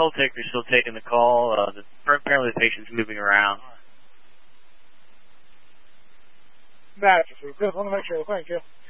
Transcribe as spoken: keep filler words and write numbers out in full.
call taker's still taking the call. Uh, the, apparently the patient's moving around. Gotcha. So just want to make sure. Thank you.